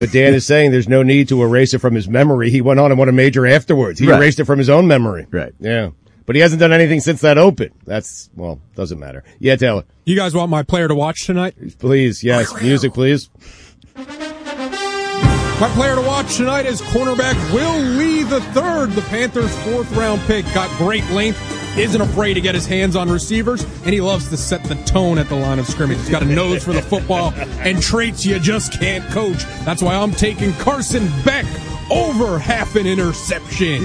But Dan is saying there's no need to erase it from his memory. He went on and won a major afterwards. He erased it from his own memory. Right. Yeah. But he hasn't done anything since that Open. Doesn't matter. Yeah, Taylor. You guys want my player to watch tonight? Please, yes. Music, please. My player to watch tonight is cornerback Will Lee III. The Panthers' 4th-round pick. Got great length. Isn't afraid to get his hands on receivers, and he loves to set the tone at the line of scrimmage. He's got a nose for the football and traits you just can't coach. That's why I'm taking Carson Beck over half an interception.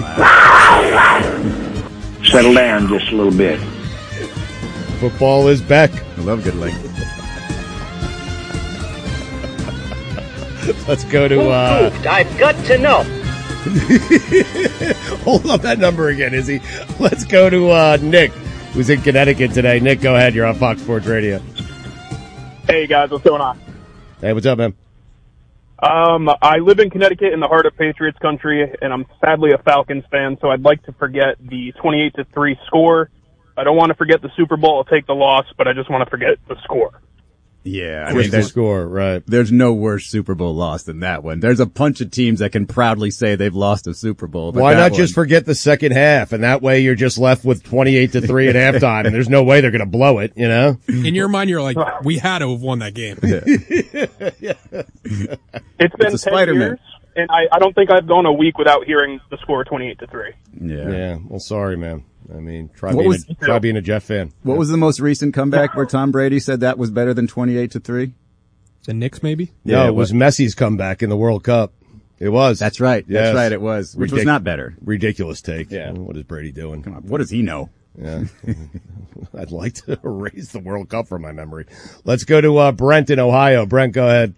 Settle down just a little bit. Football is Beck. I love good length. Let's go to... I've got to know. Hold up that number again, Izzy. Let's go to Nick, who's in Connecticut today. Nick, go ahead. You're on Fox Sports Radio. Hey, guys. What's going on? Hey, what's up, man? I live in Connecticut in the heart of Patriots country, and I'm sadly a Falcons fan, so I'd like to forget the 28-3 score. I don't want to forget the Super Bowl. I'll take the loss, but I just want to forget the score. Yeah, I mean, the score, right. There's no worse Super Bowl loss than that one. There's a bunch of teams that can proudly say they've lost a Super Bowl. But why not just forget the second half, and that way you're just left with 28-3 at halftime, and there's no way they're going to blow it, you know? In your mind, you're like, we had to have won that game. Yeah. It's been 10 years, and I don't think I've gone a week without hearing the score 28-3. Yeah. Well, sorry, man. I mean, try being a Jeff fan. What was the most recent comeback where Tom Brady said that was better than 28-3? The Knicks, maybe? No, it was Messi's comeback in the World Cup. It was. That's right. Yes. That's right. It was, which was not better. Ridiculous take. Yeah. What is Brady doing? Come on. What does he know? Yeah. I'd like to erase the World Cup from my memory. Let's go to Brent in Ohio. Brent, go ahead.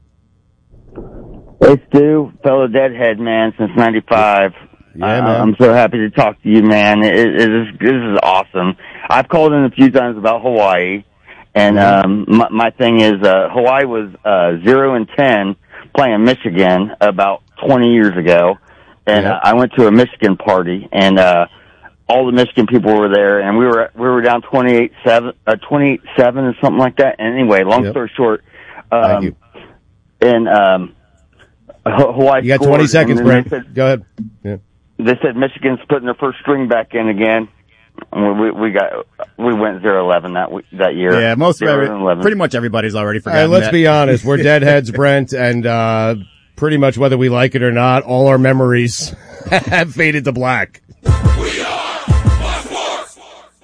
Hey, Stu, fellow Deadhead man since '95. Yeah, man. I'm so happy to talk to you, man. This is awesome. I've called in a few times about Hawaii, and my thing is Hawaii was 0-10 playing Michigan about 20 years ago, and I went to a Michigan party, and all the Michigan people were there, and we were down 28-7 or something like that. And anyway, long story short, Thank you. And Hawaii. You got 20 seconds, Brent. Go ahead. Yeah. They said Michigan's putting their first string back in again. We went 0-11 that year. Yeah, pretty much everybody's already forgotten. All right, let's be honest. We're deadheads, Brent, and pretty much whether we like it or not, all our memories have faded to black. We are Fox.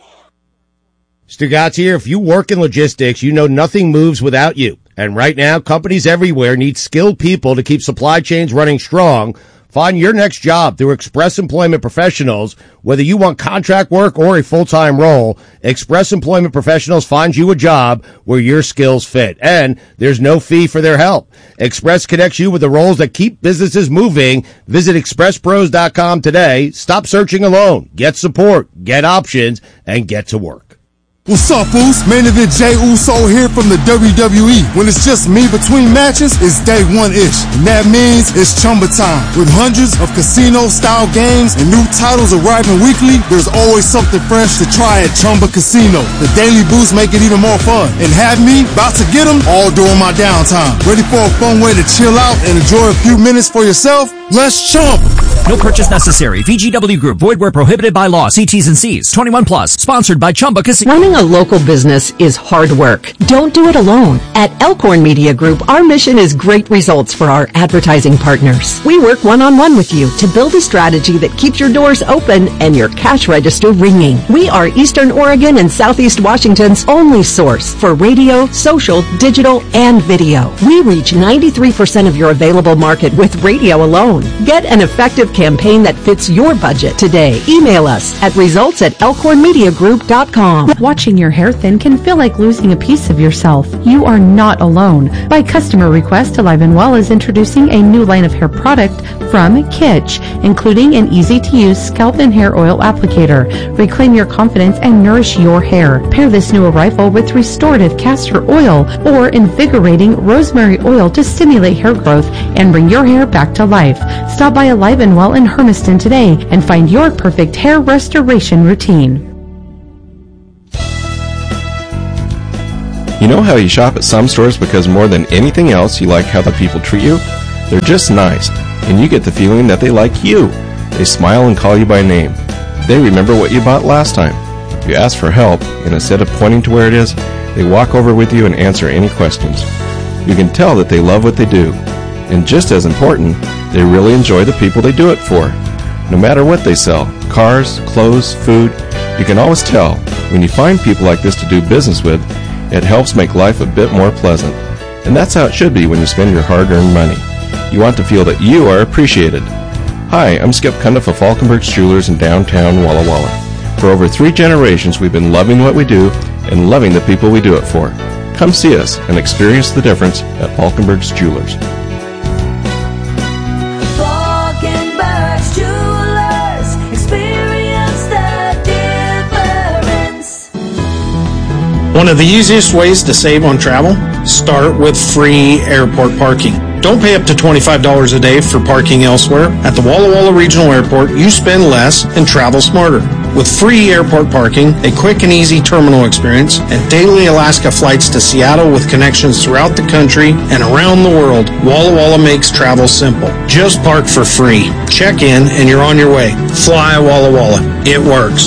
Stugatz here. If you work in logistics, you know nothing moves without you. And right now, companies everywhere need skilled people to keep supply chains running strong. Find your next job through Express Employment Professionals. Whether you want contract work or a full-time role, Express Employment Professionals finds you a job where your skills fit. And there's no fee for their help. Express connects you with the roles that keep businesses moving. Visit expresspros.com today. Stop searching alone. Get support, get options, and get to work. What's up, fools? Main event Jey Uso here from the WWE. When it's just me between matches, it's day one-ish. And that means it's Chumba time. With hundreds of casino-style games and new titles arriving weekly, there's always something fresh to try at Chumba Casino. The daily boosts make it even more fun. And have me about to get them all during my downtime. Ready for a fun way to chill out and enjoy a few minutes for yourself? Let's Chumba! No purchase necessary. VGW Group. Void where prohibited by law. See T's and C's. 21 plus. Sponsored by Chumba Casino. Running a local business is hard work. Don't do it alone. At Elkhorn Media Group, our mission is great results for our advertising partners. We work one-on-one with you to build a strategy that keeps your doors open and your cash register ringing. We are Eastern Oregon and Southeast Washington's only source for radio, social, digital, and video. We reach 93% of your available market with radio alone. Get an effective campaign that fits your budget today. Email us at results@elkhornmediagroup.com. Watching your hair thin can feel like losing a piece of yourself. You are not alone. By customer request, Alive and Well is introducing a new line of hair product from Kitsch, including an easy-to-use scalp and hair oil applicator. Reclaim your confidence and nourish your hair. Pair this new arrival with restorative castor oil or invigorating rosemary oil to stimulate hair growth and bring your hair back to life. Stop by Alive and Well in Hermiston today and find your perfect hair restoration routine. You know how you shop at some stores because more than anything else you like how the people treat you? They're just nice, and you get the feeling that they like you. They smile and call you by name. They remember what you bought last time. If you ask for help, and instead of pointing to where it is, they walk over with you and answer any questions. You can tell that they love what they do. And just as important, they really enjoy the people they do it for. No matter what they sell, cars, clothes, food, you can always tell when you find people like this to do business with, it helps make life a bit more pleasant. And that's how it should be when you spend your hard-earned money. You want to feel that you are appreciated. Hi, I'm Skip Cundiff of Falkenberg's Jewelers in downtown Walla Walla. For over 3 generations, we've been loving what we do and loving the people we do it for. Come see us and experience the difference at Falkenberg's Jewelers. Falkenberg's Jewelers, experience the difference. One of the easiest ways to save on travel, start with free airport parking. Don't pay up to $25 a day for parking elsewhere. At the Walla Walla Regional Airport, you spend less and travel smarter. With free airport parking, a quick and easy terminal experience, and daily Alaska flights to Seattle with connections throughout the country and around the world, Walla Walla makes travel simple. Just park for free. Check in and you're on your way. Fly Walla Walla. It works.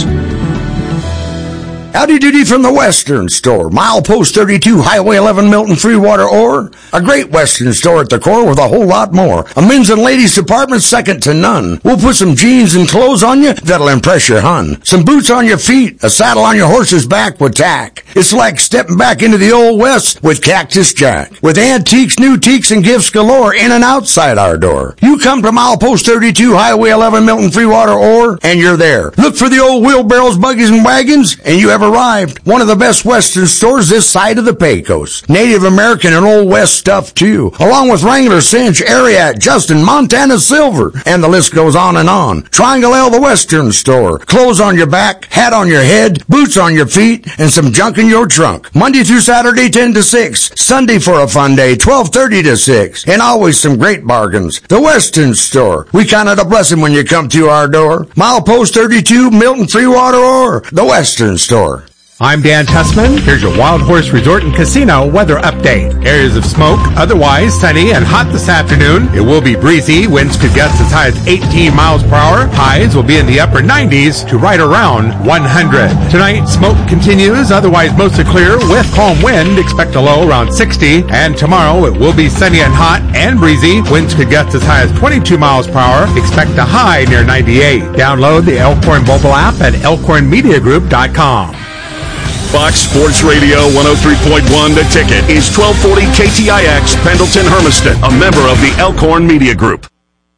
Howdy doody from the Western Store. Milepost 32, Highway 11, Milton, Freewater, Ore. A great Western store at the core with a whole lot more. A men's and ladies department second to none. We'll put some jeans and clothes on you that'll impress your hun. Some boots on your feet, a saddle on your horse's back with tack. It's like stepping back into the Old West with Cactus Jack. With antiques, new teaks, and gifts galore in and outside our door. You come to Milepost 32, Highway 11, Milton, Freewater, Ore, and you're there. Look for the old wheelbarrows, buggies, and wagons, and you have arrived. One of the best Western stores this side of the Pecos. Native American and Old West stuff too, along with Wrangler, Cinch, Ariat, Justin, Montana Silver, and the list goes on and on. Triangle L, the Western Store. Clothes on your back, hat on your head, boots on your feet, and some junk in your trunk. Monday through Saturday, 10 to 6. Sunday for a fun day, 12:30 to 6. And always some great bargains. The Western Store. We count it a blessing when you come to our door. Milepost 32, Milton, Freewater, Ore. The Western Store. I'm Dan Tussman. Here's your Wild Horse Resort and Casino weather update. Areas of smoke, otherwise sunny and hot this afternoon. It will be breezy. Winds could gust as high as 18 miles per hour. Highs will be in the upper 90s to right around 100. Tonight, smoke continues, otherwise mostly clear with calm wind. Expect a low around 60. And tomorrow, it will be sunny and hot and breezy. Winds could gust as high as 22 miles per hour. Expect a high near 98. Download the Elkhorn mobile app at elkhornmediagroup.com. Fox Sports Radio 103.1 The Ticket is 1240 KTIX Pendleton Hermiston, a member of the Elkhorn Media Group.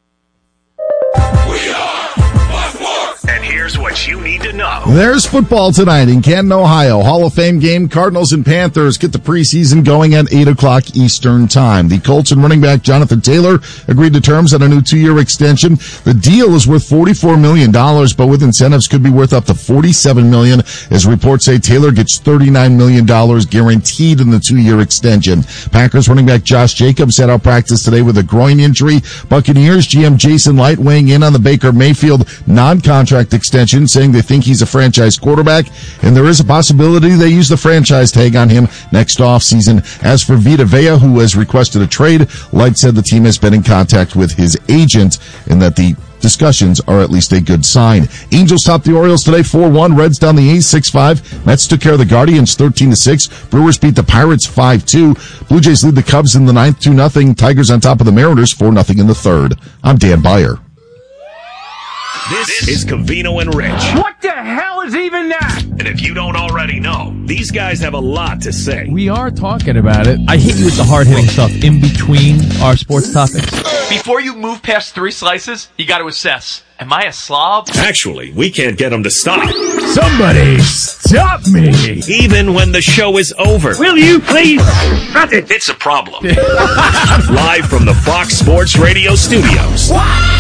And here's what you need to know. There's football tonight in Canton, Ohio. Hall of Fame game. Cardinals and Panthers get the preseason going at 8 o'clock Eastern Time. The Colts and running back Jonathan Taylor agreed to terms on a new 2-year extension. The deal is worth $44 million, but with incentives could be worth up to $47 million. As reports say, Taylor gets $39 million guaranteed in the 2-year extension. Packers running back Josh Jacobs had out practice today with a groin injury. Buccaneers GM Jason Light weighing in on the Baker Mayfield non-contract extension, saying they think he's a franchise quarterback, and there is a possibility they use the franchise tag on him next offseason. As for Vita Vea, who has requested a trade, Light said the team has been in contact with his agent and that the discussions are at least a good sign. Angels top the Orioles today 4-1. Reds down the A's 6-5. Mets took care of the Guardians 13-6. Brewers beat the Pirates 5-2. Blue Jays lead the Cubs in the 9th 2-0. Tigers on top of the Mariners 4-0 in the 3rd. I'm Dan Beyer. This is Covino and Rich. What the hell is even that? And if you don't already know, these guys have a lot to say. We are talking about it. I hit you with the hard-hitting stuff in between our sports topics. Before you move past 3 slices, you got to assess. Am I a slob? Actually, we can't get them to stop. Somebody stop me! Even when the show is over. Will you please cut it? It's a problem. Live from the Fox Sports Radio studios.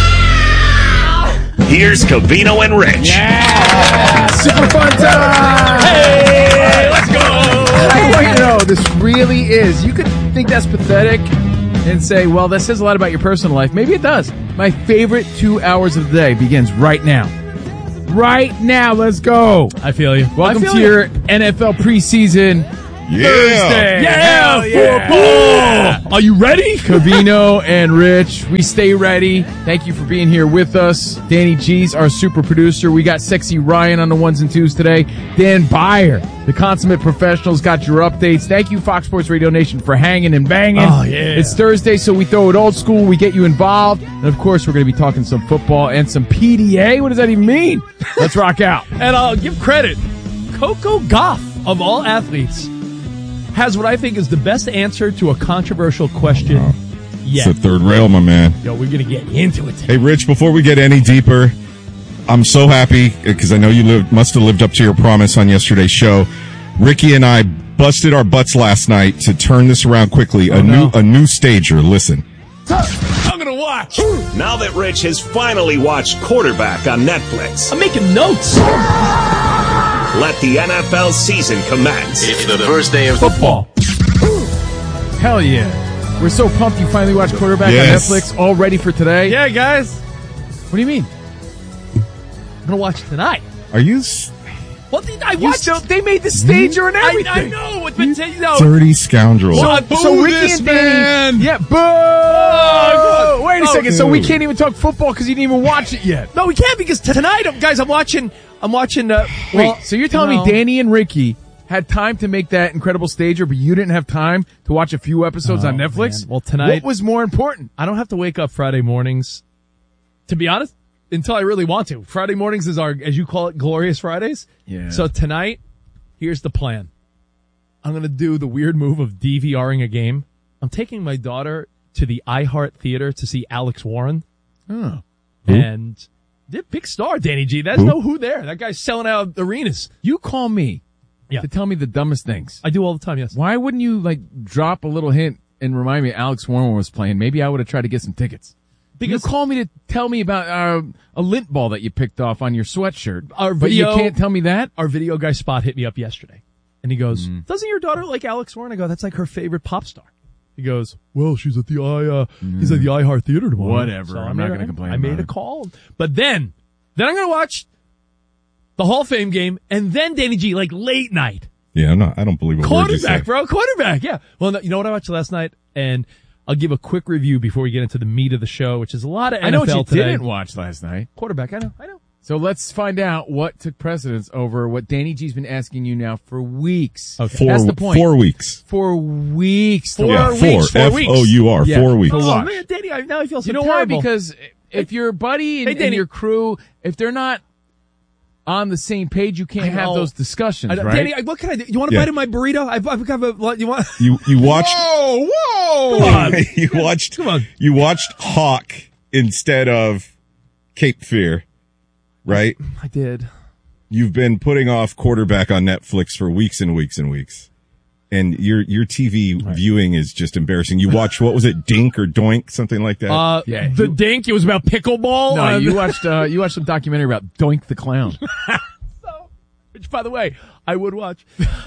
Here's Covino and Rich. Yeah! Super fun time! Hey! Let's go! I want you to know, this really is. You could think that's pathetic and say, well, that says a lot about your personal life. Maybe it does. My favorite 2 hours of the day begins right now. Right now, let's go. I feel you. Welcome to your NFL preseason Thursday. Yeah, football. Are you ready? Cavino and Rich, we stay ready. Thank you for being here with us. Danny G's our super producer. We got Sexy Ryan on the ones and twos today. Dan Byer, the consummate professionals, got your updates. Thank you, Fox Sports Radio Nation, for hanging and banging. Oh, yeah. It's Thursday, so we throw it old school. We get you involved. And, of course, we're going to be talking some football and some PDA. What does that even mean? Let's rock out. And I'll give credit. Coco Gauff, of all athletes, has what I think is the best answer to a controversial question yet. It's the third rail, my man. Yo, we're going to get into it today. Hey, Rich, before we get any deeper, I'm so happy because I know you must have lived up to your promise on yesterday's show. Ricky and I busted our butts last night to turn this around quickly. A new stager. Listen. I'm going to watch. Now that Rich has finally watched Quarterback on Netflix, I'm making notes. Let the NFL season commence. It's the first day of football. Hell yeah. We're so pumped you finally watched Quarterback on Netflix, all ready for today. Yeah, guys. What do you mean? I'm going to watch tonight. Are you... Well, I watched. They made the stager and everything. I know. It's been dirty scoundrel. So Ricky and Danny... Yeah, boo! Oh, wait a second. So we can't even talk football because you didn't even watch it yet. No, we can't because tonight, guys, I'm watching... Wait, so you're telling me Danny and Ricky had time to make that incredible stager, but you didn't have time to watch a few episodes on Netflix? Man. Well, tonight... What was more important? I don't have to wake up Friday mornings, to be honest, until I really want to. Friday mornings is our, as you call it, Glorious Fridays. Yeah. So tonight, here's the plan. I'm going to do the weird move of DVRing a game. I'm taking my daughter to the iHeart Theater to see Alex Warren. Oh. And... the big star, Danny G. There's no who there. That guy's selling out arenas. You call me to tell me the dumbest things. I do all the time, yes. Why wouldn't you, drop a little hint and remind me Alex Warren was playing? Maybe I would have tried to get some tickets. Because you call me to tell me about a lint ball that you picked off on your sweatshirt. But you can't tell me that? Our video guy Spot hit me up yesterday. And he goes, doesn't your daughter like Alex Warren? I go, that's like her favorite pop star. He goes, well, she's at the he's at the iHeart Theater tomorrow. Whatever. So I'm not going to complain. I made a call. But then I'm going to watch the Hall of Fame game, and then Danny G, late night. Yeah, I don't believe a word you say. Quarterback, yeah. Well, you know what I watched last night? And I'll give a quick review before we get into the meat of the show, which is a lot of NFL I know what you today. didn't watch last night. Quarterback, I know. So let's find out what took precedence over what Danny G's been asking you now for weeks. Okay. That's the point. 4 weeks. 4 weeks. 4 weeks. F-O-U-R. Yeah. 4 weeks. Oh, man, Danny, now I feel so You know terrible. why? Because if your buddy and your crew, if they're not on the same page, you can't have those discussions, right? Danny, what can I do? You want a bite of my burrito? I've got a, you want? You watched. Whoa! Come on. You watched Hawk instead of Cape Fear, right? I did. You've been putting off Quarterback on Netflix for weeks and weeks and weeks. And your TV viewing is just embarrassing. You watched, what was it, Dink or Doink, something like that? The Dink, it was about pickleball. No, you watched some documentary about Doink the Clown. Which, by the way, I would watch.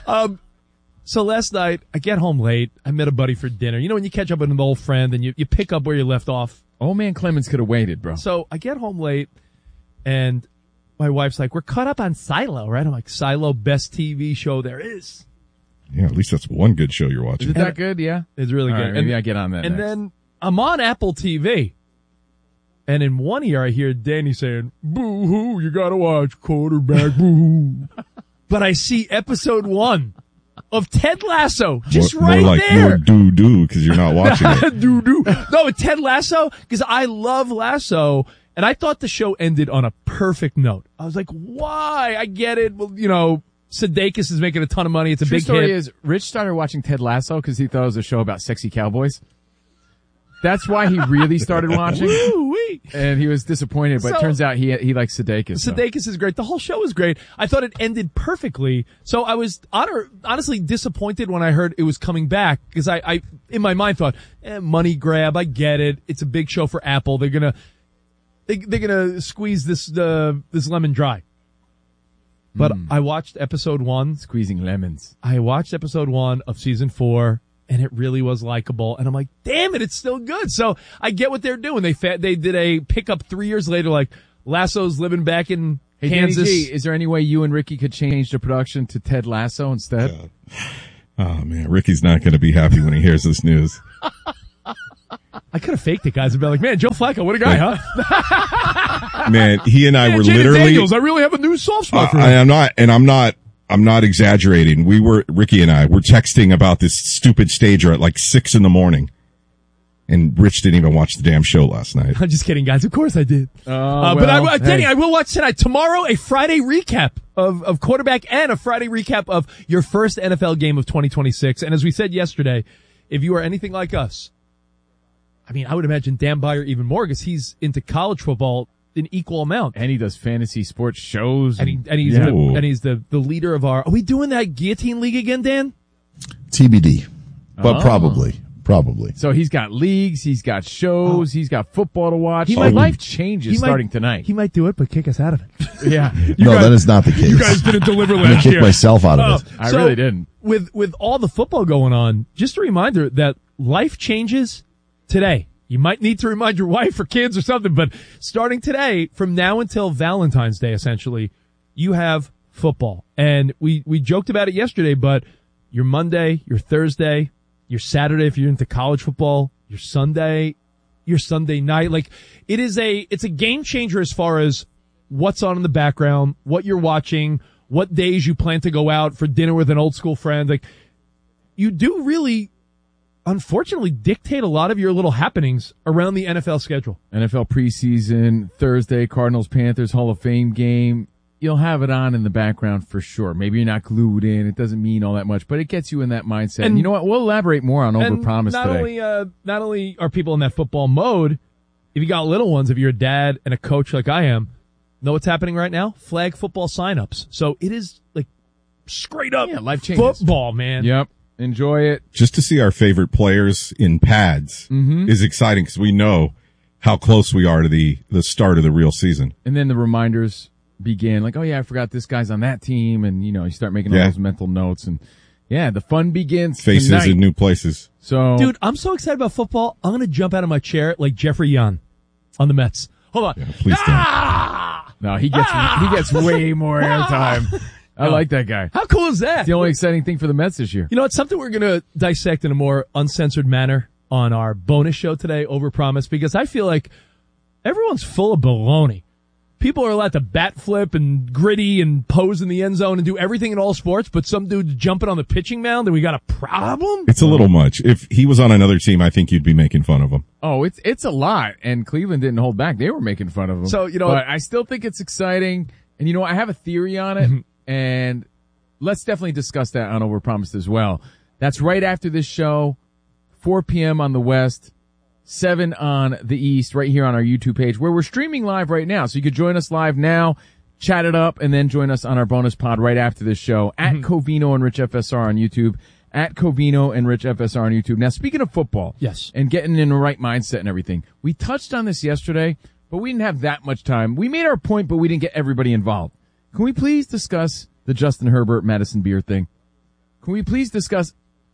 So last night, I get home late. I met a buddy for dinner. You know when you catch up with an old friend and you pick up where you left off? Old man Clemens could have waited, bro. So I get home late, and my wife's like, we're caught up on Silo, right? I'm like, Silo, best TV show there is. Yeah, at least that's one good show you're watching. Is it that good? Yeah. It's really good. Right, maybe I get on that And next. then I'm on Apple TV. And in one ear, I hear Danny saying, boo-hoo, you gotta watch Quarterback, boo-hoo. But I see episode 1 of Ted Lasso, just more right like there. More doo-doo, because you're not watching it. Doo-doo. No, Ted Lasso, because I love Lasso, and I thought the show ended on a perfect note. I was like, why? I get it. Well, Sudeikis is making a ton of money. It's a big story hit. is Rich started watching Ted Lasso because he thought it was a show about sexy cowboys. That's why he really started watching. Woo-wee. And he was disappointed, but it turns out he likes Sudeikis. Sudeikis is great. The whole show is great. I thought it ended perfectly. So I was honestly disappointed when I heard it was coming back because I in my mind thought, money grab. I get it. It's a big show for Apple. They're gonna squeeze this lemon dry. But I watched episode 1. Squeezing lemons. I watched episode 1 of season 4, and it really was likable. And I'm like, damn it, it's still good. So I get what they're doing. They did a pickup 3 years later, like Lasso's living back in Kansas. Danny G, is there any way you and Ricky could change the production to Ted Lasso instead? Oh man, Ricky's not going to be happy when he hears this news. I could have faked it, guys, and be like, man, Joe Flacco, what a guy, huh? Man, he and I were Jaden literally. Daniels, I really have a new soft spot for him. I'm not exaggerating. Ricky and I were texting about this stupid stager at like 6 a.m. And Rich didn't even watch the damn show last night. I'm just kidding, guys. Of course I did. But Danny, I will watch tonight. Tomorrow, a Friday recap of quarterback and a Friday recap of your first NFL game of 2026. And as we said yesterday, if you are anything like us, I mean, I would imagine Dan Byer even more because he's into college football in equal amount. And he does fantasy sports shows. And he's the leader of our, are we doing that guillotine league again, Dan? TBD. But probably. So he's got leagues, he's got shows, he's got football to watch. Life changes starting tonight. He might do it, but kick us out of it. Yeah. That is not the case. You guys didn't deliver I'm going last to year. kick myself out of it. I really didn't. With all the football going on, just a reminder that life changes today. You might need to remind your wife or kids or something, but starting today, from now until Valentine's Day, essentially, you have football. And we joked about it yesterday, but your Monday, your Thursday, your Saturday if you're into college football, your Sunday night, like it's a game changer as far as what's on in the background, what you're watching, what days you plan to go out for dinner with an old school friend. Like, you do really, unfortunately, dictate a lot of your little happenings around the NFL schedule. NFL preseason, Thursday, Cardinals, Panthers, Hall of Fame game. You'll have it on in the background for sure. Maybe you're not glued in. It doesn't mean all that much, but it gets you in that mindset. And you know what? We'll elaborate more on Overpromise today. Not only are people in that football mode, if you got little ones, if you're a dad and a coach like I am, know what's happening right now? Flag football signups. So it is like straight up life changes. Football, man. Yep. Enjoy it. Just to see our favorite players in pads is exciting because we know how close we are to the start of the real season. And then the reminders begin, like, oh yeah, I forgot this guy's on that team, and you start making all those mental notes, and the fun begins. Faces tonight. in new places. So, dude, I'm so excited about football. I'm gonna jump out of my chair like Jeffrey Young on the Mets. Hold on, please don't. No, he gets way more airtime. I like that guy. How cool is that? It's the only exciting thing for the Mets this year. You know, it's something we're gonna dissect in a more uncensored manner on our bonus show today, Overpromise, because I feel like everyone's full of baloney. People are allowed to bat flip and gritty and pose in the end zone and do everything in all sports, but some dude's jumping on the pitching mound and we got a problem? It's a little much. If he was on another team, I think you'd be making fun of him. Oh, it's a lot, and Cleveland didn't hold back. They were making fun of him. So, but I still think it's exciting, and I have a theory on it, and let's definitely discuss that on Overpromised as well. That's right after this show, 4 p.m. on the West, 7 on the East, right here on our YouTube page, where we're streaming live right now. So you could join us live now, chat it up, and then join us on our bonus pod right after this show at Covino and Rich FSR on YouTube, at Covino and Rich FSR on YouTube. Now, speaking of football, yes, and getting in the right mindset and everything, we touched on this yesterday, but we didn't have that much time. We made our point, but we didn't get everybody involved. Can we please discuss the Justin Herbert Madison Beer thing? Can we please discuss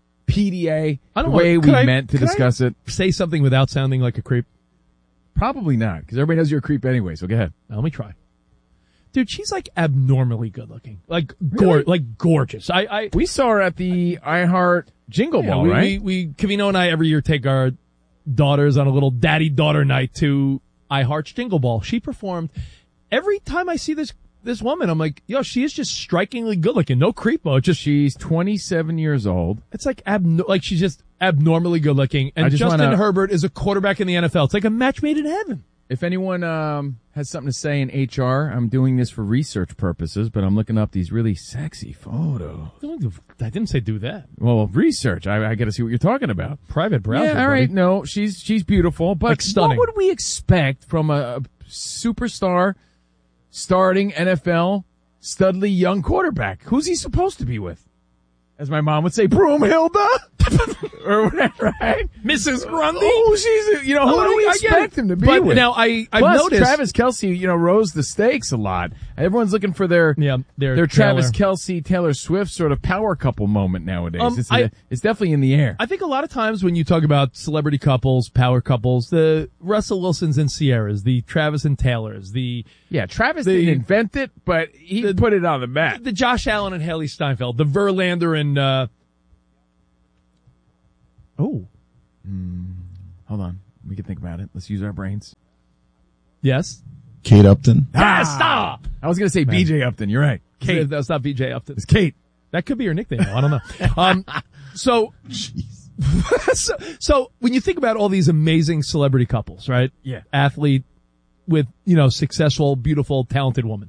PDA the way we meant to discuss it? Say something without sounding like a creep? Probably not, because everybody knows you're a creep anyway, so go ahead. Now, let me try. Dude, she's like abnormally good looking. Like, gorgeous. We saw her at the iHeart Jingle Ball, right? Covino and I every year take our daughters on a little daddy-daughter night to iHeart's Jingle Ball. She performed. Every time I see this woman, I'm like, yo, she is just strikingly good looking. No creep mode. She's 27 years old. It's like she's just abnormally good looking. And Justin Herbert is a quarterback in the NFL. It's like a match made in heaven. If anyone has something to say in HR, I'm doing this for research purposes, but I'm looking up these really sexy photos. I didn't say do that. Well, research. I got to see what you're talking about. Private browser. Yeah, all right. No, she's beautiful, but like stunning. What would we expect from a superstar starting NFL studly young quarterback? Who's he supposed to be with? As my mom would say, Broomhilda? Or whatever, right? Mrs. Grundy? Oh, she's, who do we expect him to be with? Now, I've Plus, noticed Travis Kelce, rose the stakes a lot. Everyone's looking for their Travis Kelce, Taylor Swift sort of power couple moment nowadays. It's definitely in the air. I think a lot of times when you talk about celebrity couples, power couples, the Russell Wilsons and Sierras, the Travis and Taylors, Travis didn't invent it, but he put it on the map. The Josh Allen and Haley Steinfeld, the Verlander and Oh. Hold on. We can think about it. Let's use our brains. Yes. Kate Upton. Stop! I was going to say BJ Upton. You're right. Kate. That's not BJ Upton. It's Kate. That could be her nickname. I don't know. So when you think about all these amazing celebrity couples, right? Yeah. Athlete with, successful, beautiful, talented woman.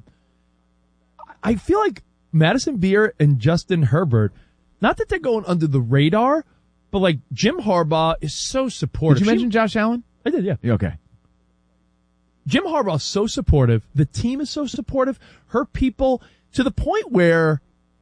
I feel like Madison Beer and Justin Herbert, not that they're going under the radar, but like Jim Harbaugh is so supportive. Did you mention Josh Allen? I did, yeah. Okay. Jim Harbaugh is so supportive. The team is so supportive. Her people, to the point where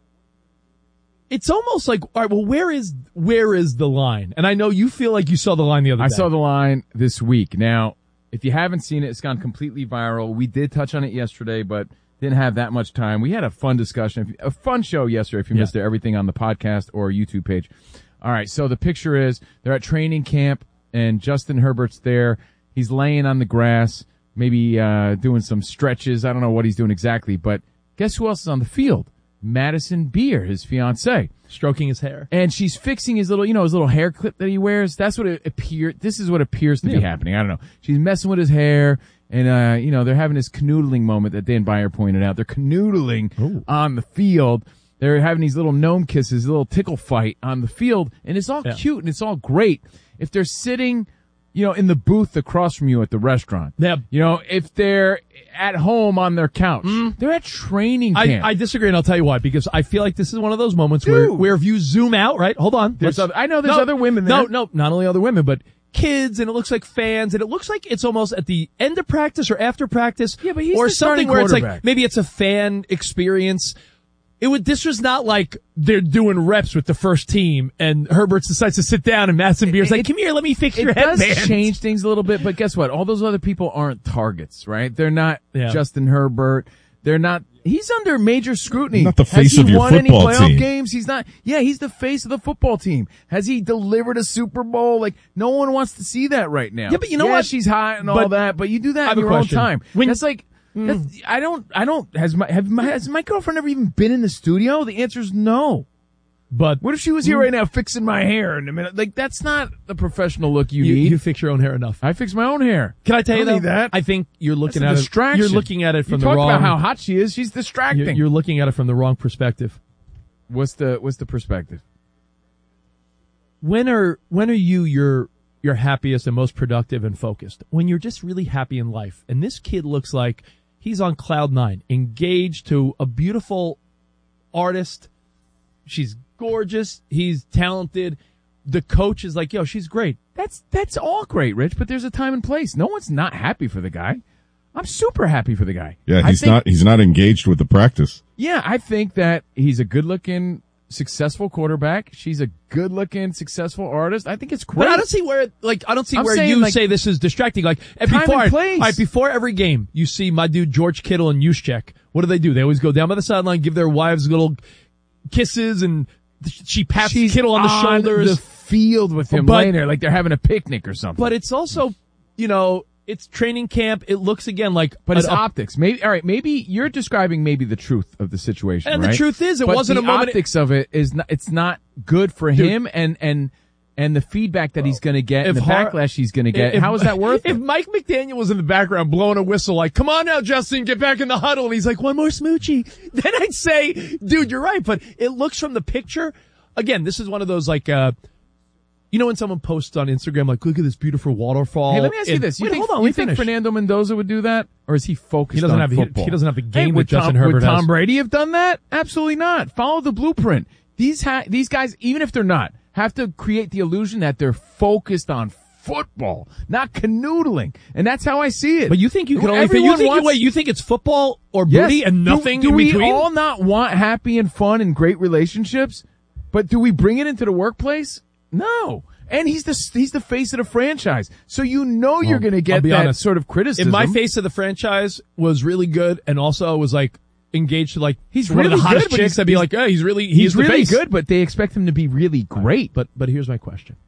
it's almost like, all right, well, where is the line? And I know you feel like you saw the line the other day. I saw the line this week. Now, if you haven't seen it, it's gone completely viral. We did touch on it yesterday, but didn't have that much time. We had a fun discussion, a fun show yesterday. If you missed it, everything on the podcast or YouTube page. All right, so the picture is they're at training camp, and Justin Herbert's there. He's laying on the grass, maybe doing some stretches. I don't know what he's doing exactly, but guess who else is on the field? Madison Beer, his fiancée. Stroking his hair. And she's fixing his little hair clip that he wears. That's what it appears. This is what appears to be happening. I don't know. She's messing with his hair, and they're having this canoodling moment that Dan Byer pointed out. They're canoodling on the field. They're having these little gnome kisses, a little tickle fight on the field, and it's all cute and it's all great. If they're sitting, in the booth across from you at the restaurant. Yeah. If they're at home on their couch. They're at training camp. I disagree, and I'll tell you why. Because I feel like this is one of those moments where if you zoom out, right? Hold on. I know there's other women there. No, not only other women, but kids, and it looks like fans, and it looks like it's almost at the end of practice or after practice. Yeah, but he's or the something starting where it's like quarterback. maybe it's a fan experience. This was not like they're doing reps with the first team and Herbert decides to sit down and Madison Beer's like, come here, let me fix your headband. It does change things a little bit, but guess what? All those other people aren't targets, right? They're not Justin Herbert. They're not. He's under major scrutiny. Not the face of your Has he won any football playoff team. games? He's not. Yeah, he's the face of the football team. Has he delivered a Super Bowl? Like, no one wants to see that right now. Yeah, but you know what? She's hot and all that, but you do that in your own time. That's like. Has my girlfriend ever even been in the studio? The answer is no. But what if she was here right now fixing my hair in a minute? Like, that's not the professional look you need. You fix your own hair enough. I fix my own hair. Can I tell you don't need that? I think you're looking That's a at distraction. it. You're looking at it from the talked wrong. about how hot she is. She's distracting. You're looking at it from the wrong perspective. What's the perspective? When are you your happiest and most productive and focused? When you're just really happy in life. And this kid looks like he's on cloud nine, engaged to a beautiful artist. She's gorgeous. He's talented. The coach is like, yo, she's great. That's all great, Rich, but there's a time and place. No one's not happy for the guy. I'm super happy for the guy. Yeah, he's not engaged with the practice. Yeah, I think that he's a good-looking, successful quarterback. She's a good-looking, successful artist. I think it's great. But I don't see where, I'm saying, you say this is distracting. Like, time and place. Before every game, you see my dude George Kittle and Juszczyk. What do? They always go down by the sideline, give their wives little kisses, and she pats Kittle on the shoulders. The field with him laying there like they're having a picnic or something. But it's also, it's training camp. It looks again like, but it's optics. Maybe you're describing the truth of the situation, and right? the truth is, it but wasn't the a moment. Optics of it is not. It's not good for him, and the feedback that he's going to get, and the backlash he's going to get. How is that worth it? If Mike McDaniel was in the background blowing a whistle like, come on now, Justin, get back in the huddle, and he's like, one more smoochie, then I'd say, dude, you're right. But it looks from the picture, again, this is one of those like, when someone posts on Instagram, like, look at this beautiful waterfall. Hey, let me ask you this. You think Fernando Mendoza would do that? Or is he focused on football? He doesn't have the game with Justin Herbert Would Tom has. Brady have done that? Absolutely not. Follow the blueprint. These guys, even if they're not, have to create the illusion that they're focused on football, not canoodling. And that's how I see it. But you think you can only you think it's football or booty and nothing do in we between? all not want happy and fun and great relationships? But do we bring it into the workplace? No. And he's the face of the franchise. So you're going to get that honest. sort of criticism. If my face of the franchise was really good and also was like engaged to like he's one really of the hottest good, chicks, I'd be like, hey, he's really good, but they expect him to be really great. But here's my question.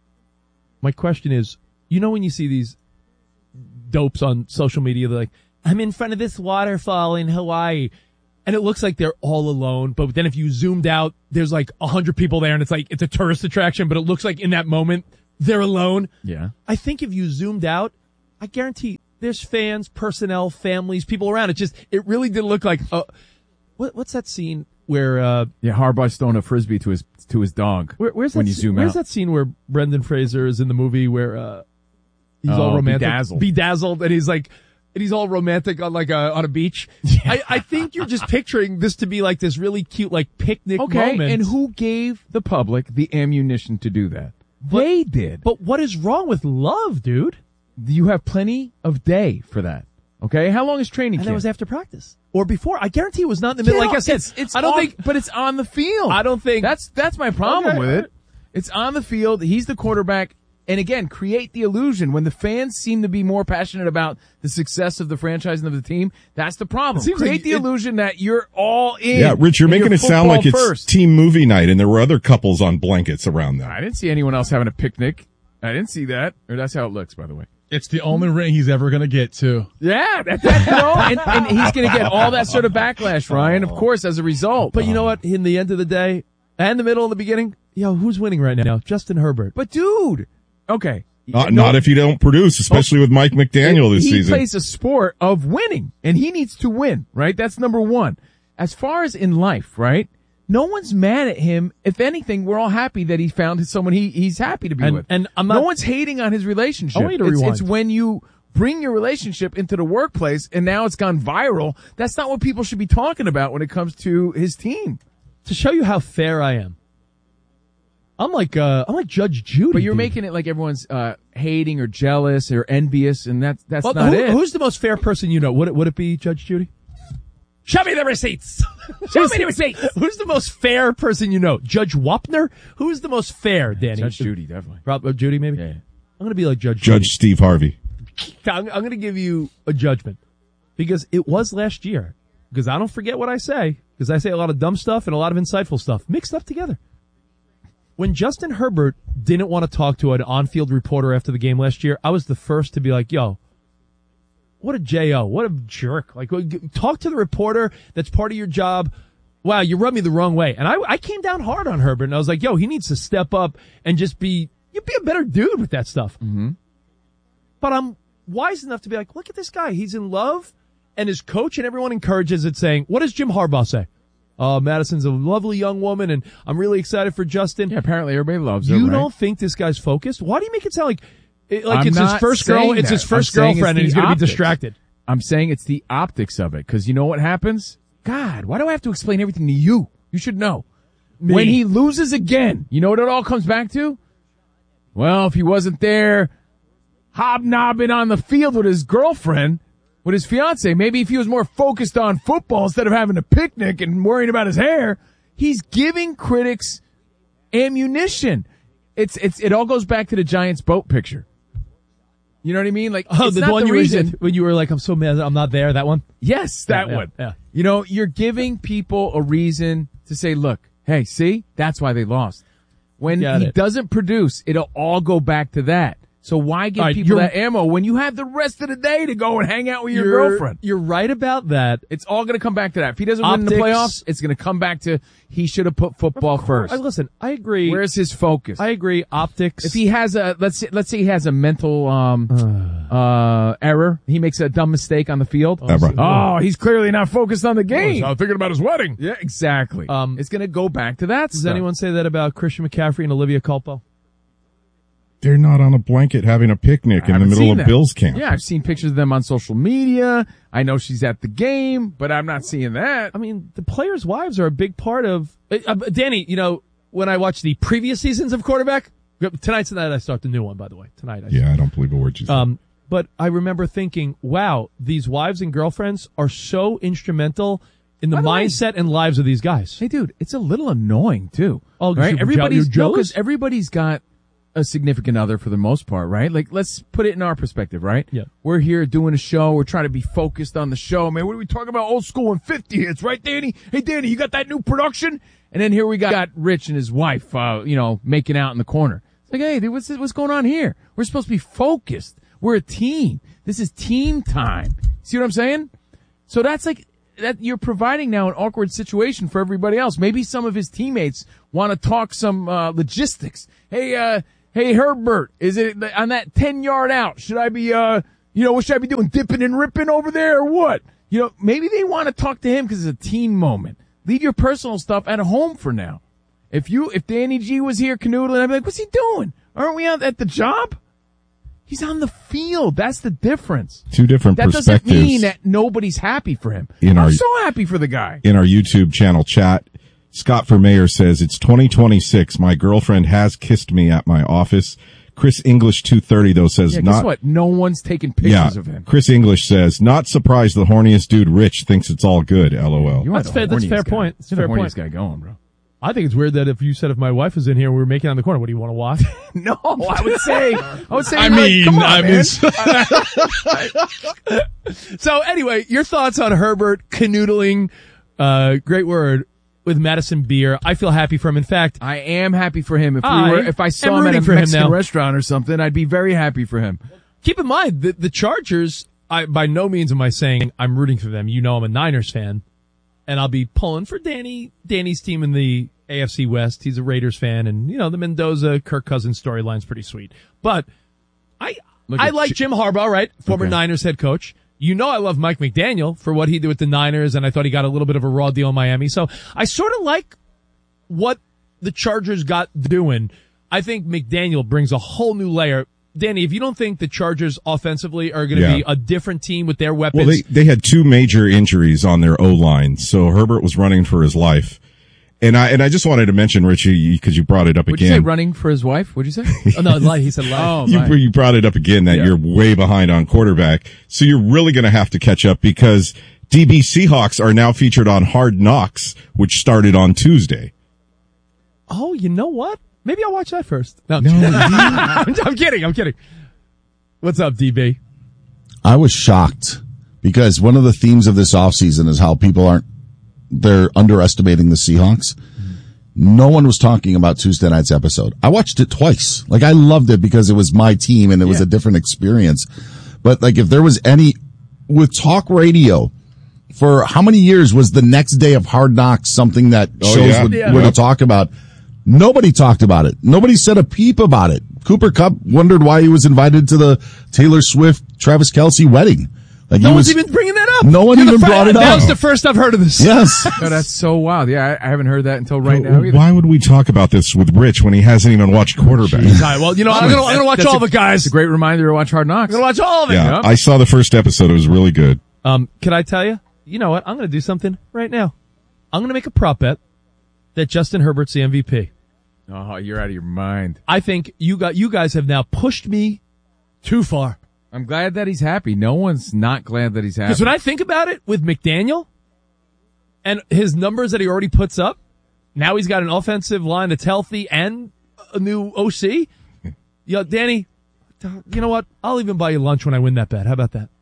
My question is, when you see these dopes on social media, they're like, I'm in front of this waterfall in Hawaii. and it looks like they're all alone. But then if you zoomed out, there's like 100 people there, and it's like it's a tourist attraction. But it looks like in that moment they're alone. Yeah. I think if you zoomed out, I guarantee there's fans, personnel, families, people around. It really did look like what's that scene where Harbaugh's throwing a frisbee to his dog. Where's that? When you zoom where's out? that scene where Brendan Fraser is in the movie where he's all romantic, bedazzled, and he's all romantic on on a beach. Yeah. I think you're just picturing this to be like this really cute picnic moment. And who gave the public the ammunition to do that? They did. But what is wrong with love, dude? You have plenty of day for that. Okay, how long is training camp? And that was after practice or before. I guarantee it was not in the middle. Like I said, but it's on the field. I don't think that's my problem with it. It's on the field. He's the quarterback. And again, create the illusion. When the fans seem to be more passionate about the success of the franchise and of the team, that's the problem. Create the illusion that you're all in. Yeah, Rich, you're making it sound like it's first. team movie night and there were other couples on blankets around them. I didn't see anyone else having a picnic. I didn't see that. Or that's how it looks, by the way. It's the only ring he's ever going to get, too. Yeah, and he's going to get all that sort of backlash, Ryan, of course, as a result. But you know what? In the end of the day, and the middle and the beginning, who's winning right now? Justin Herbert. But dude, okay. Not if you don't produce, especially with Mike McDaniel this season. He plays a sport of winning, and he needs to win, right? That's number one. As far as in life, right? No one's mad at him. If anything, we're all happy that he found someone he's happy to be with. And no one's hating on his relationship. I want you to rewind. It's when you bring your relationship into the workplace and now it's gone viral. That's not what people should be talking about when it comes to his team. To show you how fair I am, I'm like Judge Judy. But you're making it like everyone's hating or jealous or envious, and that's not it. Who's the most fair person you know? Would it be Judge Judy? Show me the receipts. Show me the receipts. Who's the most fair person you know? Judge Wapner? Who is the most fair, Danny? Judge Judy, definitely. Judy, maybe? Yeah. I'm going to be like Judge Judy. Steve Harvey. I'm going to give you a judgment because it was last year. Because I don't forget what I say. Because I say a lot of dumb stuff and a lot of insightful stuff mixed up together. When Justin Herbert didn't want to talk to an on-field reporter after the game last year, I was the first to be like, yo, what a J.O., what a jerk. Like, talk to the reporter. That's part of your job. Wow, you rubbed me the wrong way. And I came down hard on Herbert, and I was like, yo, he needs to step up and just be a better dude with that stuff. Mm-hmm. But I'm wise enough to be like, look at this guy. He's in love, and his coach and everyone encourages it, saying, what does Jim Harbaugh say? Madison's a lovely young woman, and I'm really excited for Justin. Yeah, apparently everybody loves her, You right? don't think this guy's focused? Why do you make it sound like it's I'm his not first girl? saying It's that. his first I'm saying girlfriend, and it's he's the going to be optics. distracted. I'm saying it's the optics of it, because you know what happens? God, why do I have to explain everything to you? You should know. Me. When he loses again, you know what it all comes back to? Well, if he wasn't there hobnobbing on the field with his girlfriend, with his fiance, maybe if he was more focused on football instead of having a picnic and worrying about his hair, he's giving critics ammunition. It all goes back to the Giants boat picture. You know what I mean? Like, it's the not one the you reason. when you were like, I'm so mad that I'm not there, that one? Yes, that Yeah, one. yeah. You know, you're giving people a reason to say, look, hey, see, that's why they lost. When Got he it. doesn't produce, it'll all go back to that. So why give All right, people you're- that ammo when you have the rest of the day to go and hang out with your You're- girlfriend? You're right about that. It's all going to come back to that. If he doesn't win the Optics. playoffs, it's going to come back to he should have put football first. Listen, I agree. Where's his focus? I agree. Optics. If he has a let's say he has a mental error, he makes a dumb mistake on the field. Oh, he's clearly not focused on the game. He's not thinking about his wedding. Yeah, exactly. It's going to go back to that. Does stuff. anyone say that about Christian McCaffrey and Olivia Culpo? They're not on a blanket having a picnic I in the haven't middle seen of that. Bill's camp. Yeah, I've seen pictures of them on social media. I know she's at the game, but I'm not seeing that. I mean, the players' wives are a big part of Danny, you know, when I watch the previous seasons of quarterback, tonight's the night I start the new one, by the way. Tonight. I don't believe a word you said. But I remember thinking, wow, these wives and girlfriends are so instrumental in the mindset and lives of these guys. Hey, dude, it's a little annoying too. Oh, right? you're Everybody's jealous? because everybody's got a significant other for the most part, right? Like, let's put it in our perspective, right? Yeah. We're here doing a show. We're trying to be focused on the show. Man, what are we talking about? Old school and 50 hits, right, Danny? Hey, Danny, you got that new production? And then here we got Rich and his wife, making out in the corner. It's like, hey, dude, what's going on here? We're supposed to be focused. We're a team. This is team time. See what I'm saying? So that's like, that you're providing now an awkward situation for everybody else. Maybe some of his teammates want to talk some logistics. Hey, Herbert, is it on that 10-yard out? Should I be, what should I be doing? Dipping and ripping over there or what? Maybe they want to talk to him because it's a team moment. Leave your personal stuff at home for now. If Danny G was here canoodling, I'd be like, what's he doing? Aren't we out at the job? He's on the field. That's the difference. Two different perspectives. That doesn't mean that nobody's happy for him. I'm so happy for the guy. In our YouTube channel chat, Scott for Mayor says, it's 2026. My girlfriend has kissed me at my office. Chris English 230 though says guess what? No one's taking pictures of him. Chris English says, not surprised the horniest dude Rich thinks it's all good. LOL. That's a fair point. That's a fair point. Guy going, bro. I think it's weird that if my wife was in here and we were making it on the corner, what do you want to watch? No, I would say. So anyway, your thoughts on Herbert canoodling, great word, with Madison Beer. I feel happy for him. In fact, I am happy for him. If I saw him at a Mexican restaurant or something, I'd be very happy for him. Keep in mind the Chargers. By no means am I saying I'm rooting for them. I'm a Niners fan. And I'll be pulling for Danny's team in the AFC West. He's a Raiders fan, and the Mendoza Kirk Cousins storyline's pretty sweet. But I like Jim Harbaugh, right? Former Niners head coach. I love Mike McDaniel for what he did with the Niners, and I thought he got a little bit of a raw deal in Miami. So I sort of like what the Chargers got doing. I think McDaniel brings a whole new layer. Danny, if you don't think the Chargers offensively are going to be a different team with their weapons. Well, they had two major injuries on their O-line, so Herbert was running for his life. And I just wanted to mention, Richie, because you brought it up What'd again. You say running for his wife? What'd you say? Oh, no, he said life. You brought it up again that you're way behind on quarterback. So you're really going to have to catch up because DB Seahawks are now featured on Hard Knocks, which started on Tuesday. Oh, you know what? Maybe I'll watch that first. No, I'm kidding. What's up, DB? I was shocked because one of the themes of this offseason is how people they're underestimating the Seahawks. No one was talking about Tuesday night's episode. I watched it twice. I loved it because it was my team and it was a different experience. But if there was with talk radio, for how many years was the next day of Hard Knocks something that shows were to talk about? Nobody talked about it. Nobody said a peep about it. Cooper Kupp wondered why he was invited to the Taylor Swift, Travis Kelce wedding. No one's even bringing that up. No one even brought it up. That was the first I've heard of this. Yes. Oh, that's so wild. Yeah, I haven't heard that until right now either. Why would we talk about this with Rich when he hasn't even watched quarterback? All right, well, I'm going to watch all the guys. It's a great reminder to watch Hard Knocks. I'm going to watch all of it. Yeah, I saw the first episode. It was really good. Can I tell you? You know what? I'm going to do something right now. I'm going to make a prop bet that Justin Herbert's the MVP. Oh, you're out of your mind. I think you guys have now pushed me too far. I'm glad that he's happy. No one's not glad that he's happy. Because when I think about it with McDaniel and his numbers that he already puts up, now he's got an offensive line that's healthy and a new OC. Danny, you know what? I'll even buy you lunch when I win that bet. How about that?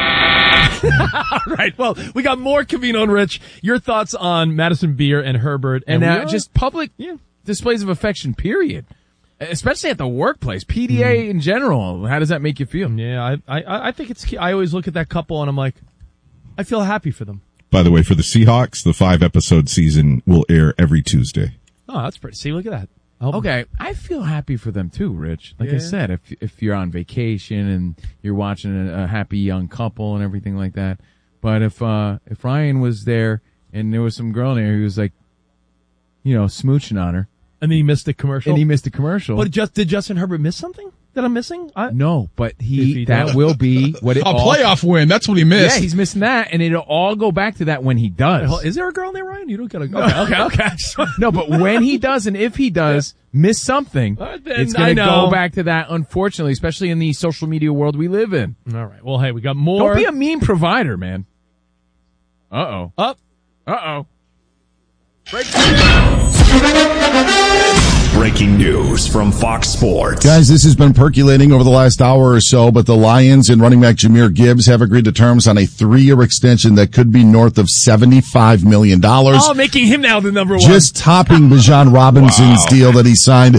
All right. Well, we got more Covino and Rich. Your thoughts on Madison Beer and Herbert. And just public displays of affection, period. Especially at the workplace, PDA in general. How does that make you feel? Yeah, I think it's key. I always look at that couple and I'm like, I feel happy for them. By the way, for the Seahawks, the 5-episode season will air every Tuesday. Oh, that's pretty. See, look at that. Okay, I feel happy for them too, Rich. Like I said, if you're on vacation and you're watching a happy young couple and everything like that. But if Ryan was there and there was some girl in there who was like, smooching on her. And then he missed the commercial. But did Justin Herbert miss something that I'm missing? No, but that will be what it a playoff win. That's what he missed. Yeah, he's missing that, and it'll all go back to that when he does. Is there a girl in there, Ryan? You don't gotta. Okay. No, but when he does, and if he does miss something, it's gonna go back to that. Unfortunately, especially in the social media world we live in. All right. Well, hey, we got more. Don't be a meme provider, man. Uh-oh. Breaking news from Fox Sports. Guys, this has been percolating over the last hour or so, but the Lions and running back Jahmyr Gibbs have agreed to terms on a 3-year extension that could be north of $75 million. Oh, making him now the number one. Just topping Bijan Robinson's deal that he signed.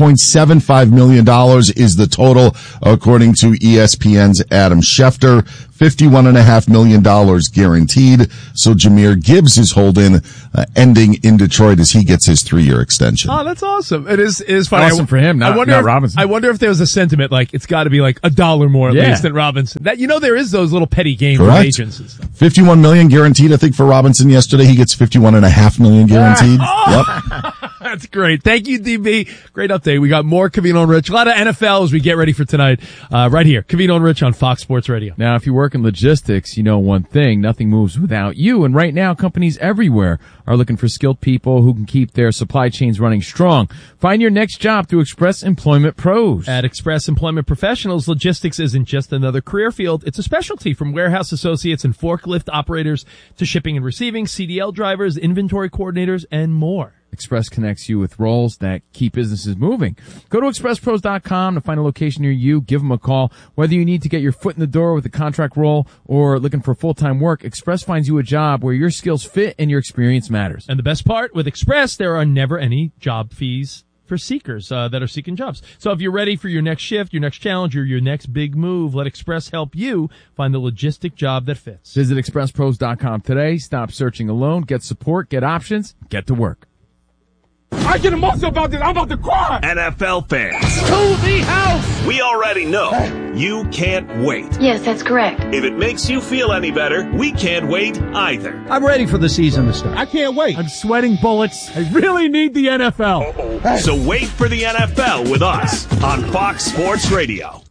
$75.75 million is the total, according to ESPN's Adam Schefter. $51.5 million guaranteed. So Jahmyr Gibbs is holding, ending in Detroit as he gets his 3-year extension. Oh, that's awesome. It is funny. Awesome for him, not Robinson. I wonder if there was a sentiment like it's got to be like $1 more at least than Robinson. That, there is those little petty games with agents and stuff. $51 million guaranteed, I think, for Robinson yesterday. He gets $51.5 million guaranteed. Yep. That's great. Thank you, DB. Great update. We got more Covino and Rich. A lot of NFL as we get ready for tonight. Right here, Covino and Rich on Fox Sports Radio. Now, if you work in logistics, you know one thing. Nothing moves without you. And right now, companies everywhere are looking for skilled people who can keep their supply chains running strong. Find your next job through Express Employment Pros. At Express Employment Professionals, logistics isn't just another career field. It's a specialty, from warehouse associates and forklift operators to shipping and receiving, CDL drivers, inventory coordinators, and more. Express connects you with roles that keep businesses moving. Go to expresspros.com to find a location near you. Give them a call. Whether you need to get your foot in the door with a contract role or looking for full-time work, Express finds you a job where your skills fit and your experience matters. And the best part, with Express, there are never any job fees for seekers that are seeking jobs. So if you're ready for your next shift, your next challenge, or your next big move, let Express help you find the logistic job that fits. Visit expresspros.com today. Stop searching alone. Get support. Get options. Get to work. I get emotional about this. I'm about to cry. NFL fans. To the house. We already know you can't wait. Yes, that's correct. If it makes you feel any better, we can't wait either. I'm ready for the season to start. I can't wait. I'm sweating bullets. I really need the NFL. So wait for the NFL with us on Fox Sports Radio.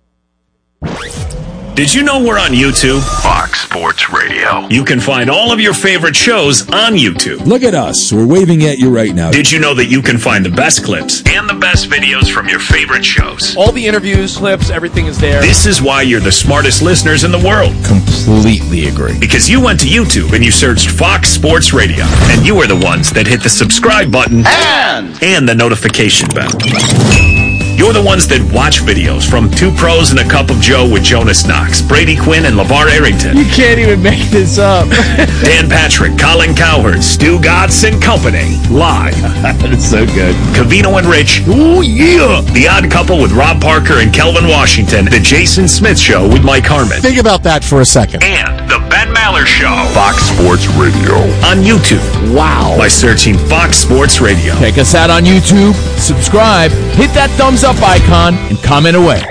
Did you know we're on YouTube? Fox Sports Radio. You can find all of your favorite shows on YouTube. Look at us. We're waving at you right now. Did you know that you can find the best clips and the best videos from your favorite shows? All the interviews, clips, everything is there. This is why you're the smartest listeners in the world. Completely agree. Because you went to YouTube and you searched Fox Sports Radio. And you are the ones that hit the subscribe button and the notification bell. You're the ones that watch videos from Two Pros and a Cup of Joe with Jonas Knox, Brady Quinn, and LeVar Arrington. You can't even make this up. Dan Patrick, Colin Cowherd, Stu Gatz and Company. Live. That's so good. Covino and Rich. Ooh, yeah. The Odd Couple with Rob Parker and Kelvin Washington. The Jason Smith Show with Mike Harmon. Think about that for a second. And The Ben Maller Show. Fox Sports Radio. On YouTube. Wow. By searching Fox Sports Radio. Check us out on YouTube. Subscribe. Hit that thumbs up icon and comment away.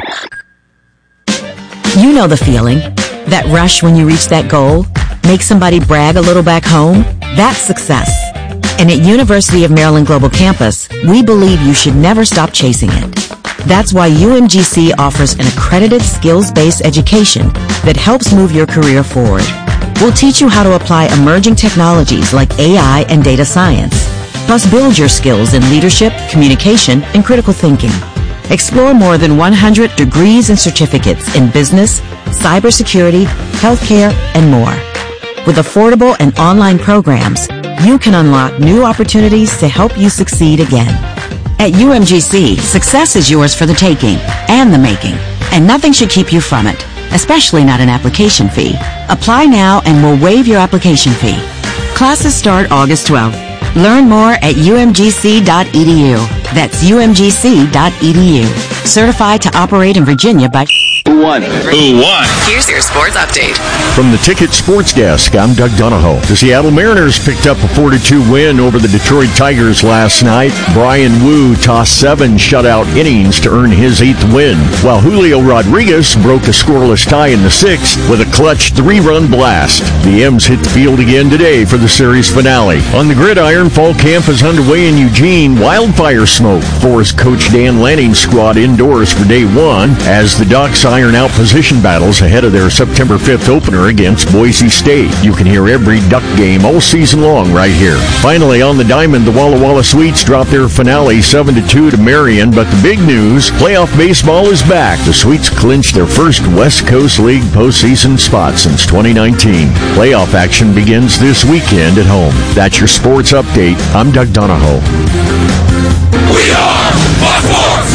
You know the feeling. That rush when you reach that goal. Make somebody brag a little back home. That's success. And at University of Maryland Global Campus, we believe you should never stop chasing it. That's why UMGC offers an accredited skills-based education that helps move your career forward. We'll teach you how to apply emerging technologies like AI and data science, plus build your skills in leadership, communication, and critical thinking. Explore more than 100 degrees and certificates in business, cybersecurity, healthcare, and more. With affordable and online programs, you can unlock new opportunities to help you succeed again. At UMGC, success is yours for the taking and the making, and nothing should keep you from it, especially not an application fee. Apply now and we'll waive your application fee. Classes start August 12th. Learn more at umgc.edu. That's umgc.edu. Certified to operate in Virginia by Who won? Here's your sports update. From the Ticket Sports Desk, I'm Doug Donahoe. The Seattle Mariners picked up a 4-2 win over the Detroit Tigers last night. Brian Wu tossed 7 shutout innings to earn his 8th win, while Julio Rodriguez broke a scoreless tie in the 6th with a clutch 3-run blast. The M's hit the field again today for the series finale. On the gridiron, fall camp is underway in Eugene. Wildfire smoke forced Coach Dan Lanning's squad indoors for day 1 as the Ducks iron out position battles ahead of their September 5th opener against Boise State. You can hear every Duck game all season long right here. Finally, on the diamond, the Walla Walla Sweets dropped their finale 7-2 to Marion, but the big news, playoff baseball is back. The Sweets clinched their first West Coast League postseason spot since 2019. Playoff action begins this weekend at home. That's your sports update. I'm Doug Donahoe. We are Fox Sports.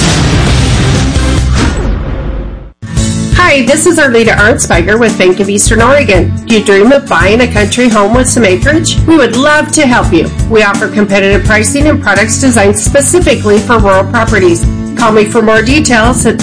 Hi, this is Arleta Arnsberger with Bank of Eastern Oregon. Do you dream of buying a country home with some acreage? We would love to help you. We offer competitive pricing and products designed specifically for rural properties. Call me for more details at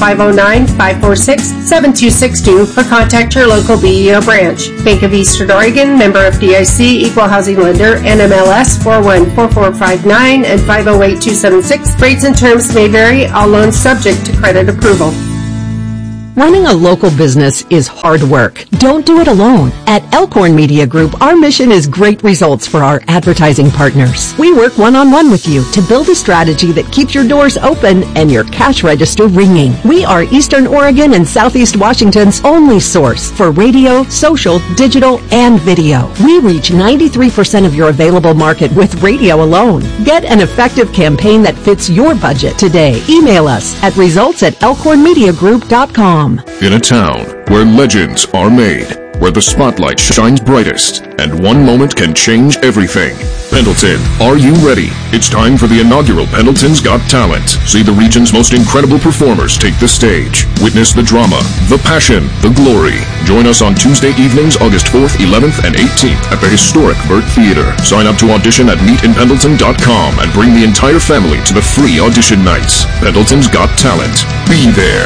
509-546-7262 or contact your local BEO branch. Bank of Eastern Oregon, member of DIC, equal housing lender, NMLS 414459 and 508276. Rates and terms may vary, all loans subject to credit approval. Running a local business is hard work. Don't do it alone. At Elkhorn Media Group, our mission is great results for our advertising partners. We work one-on-one with you to build a strategy that keeps your doors open and your cash register ringing. We are Eastern Oregon and Southeast Washington's only source for radio, social, digital, and video. We reach 93% of your available market with radio alone. Get an effective campaign that fits your budget today. Email us at results@elkhornmediagroup.com. In a town where legends are made, where the spotlight shines brightest, and one moment can change everything. Pendleton, are you ready? It's time for the inaugural Pendleton's Got Talent. See the region's most incredible performers take the stage. Witness the drama, the passion, the glory. Join us on Tuesday evenings, August 4th, 11th, and 18th at the historic Burt Theater. Sign up to audition at meetinpendleton.com and bring the entire family to the free audition nights. Pendleton's Got Talent. Be there.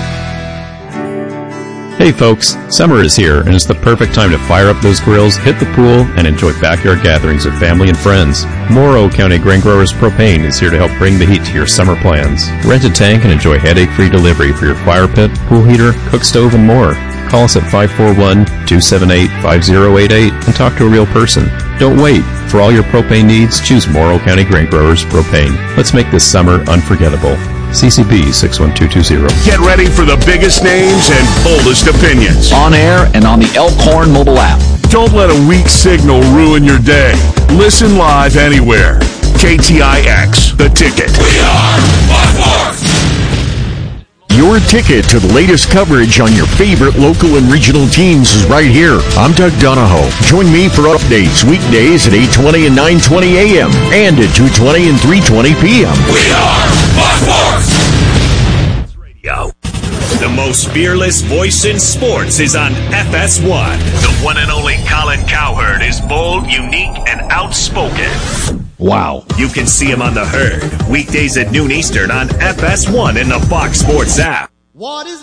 Hey folks, summer is here and it's the perfect time to fire up those grills, hit the pool, and enjoy backyard gatherings with family and friends. Morrow County Grain Growers Propane is here to help bring the heat to your summer plans. Rent a tank and enjoy headache-free delivery for your fire pit, pool heater, cook stove, and more. Call us at 541-278-5088 and talk to a real person. Don't wait. For all your propane needs, choose Morrow County Grain Growers Propane. Let's make this summer unforgettable. CCB 61220. Get ready for the biggest names and boldest opinions. On air and on the Elkhorn mobile app. Don't let a weak signal ruin your day. Listen live anywhere. KTIX, The Ticket. We are Fox. Your ticket to the latest coverage on your favorite local and regional teams is right here. I'm Doug Donahoe. Join me for updates weekdays at 8:20 and 9:20 a.m. and at 2:20 and 3:20 p.m. We are Fox Radio. The most fearless voice in sports is on FS1. The one and only Colin Cowherd is bold, unique, and outspoken. Wow. You can see him on The Herd, weekdays at noon Eastern on FS1 in the Fox Sports app. What is